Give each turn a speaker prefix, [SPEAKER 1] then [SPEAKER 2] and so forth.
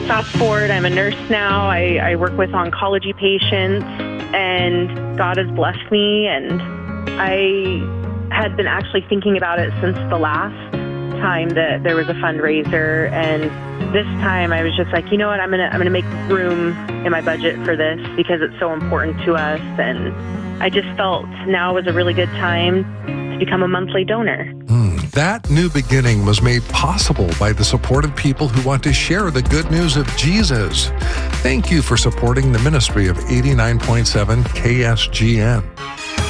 [SPEAKER 1] Fast forward, I'm a nurse now. I work with oncology patients, and God has blessed me, and I had been actually thinking about it since the last time that there was a fundraiser, and this time I was just like, you know what, I'm gonna make room in my budget for this because it's so important to us, and I just felt now was a really good time to become a monthly donor.
[SPEAKER 2] That new beginning was made possible by the support of people who want to share the good news of Jesus. Thank you for supporting the ministry of 89.7 KSGN.